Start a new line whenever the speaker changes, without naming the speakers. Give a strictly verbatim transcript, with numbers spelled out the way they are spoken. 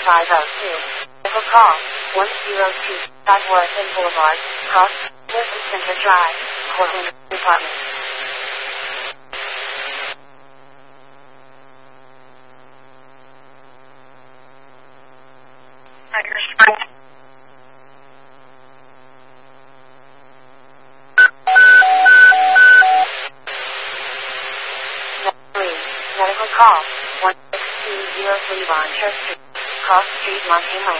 five oh two. Medical call one oh two South Warrington Boulevard, Cross, Wilson Center Drive, Portland, Department. Medical call one six two oh three Von Church Street, Cross Street, Montane Lane.